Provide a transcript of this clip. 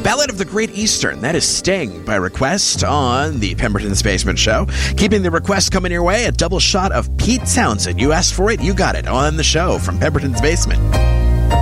Ballad of the Great Eastern. That is Sting by request on the Pemberton's Basement Show. Keeping the request coming your way, a double shot of Pete Townsend. You asked for it, you got it on the show from Pemberton's Basement.